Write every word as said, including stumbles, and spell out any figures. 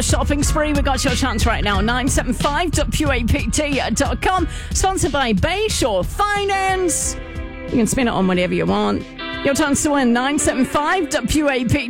that shopping spree, we got your chance right now. nine seven five dot puapt dot com. Sponsored by Bayshore Finance. You can spin it on whatever you want. Your chance to win. nine seven five dot puapt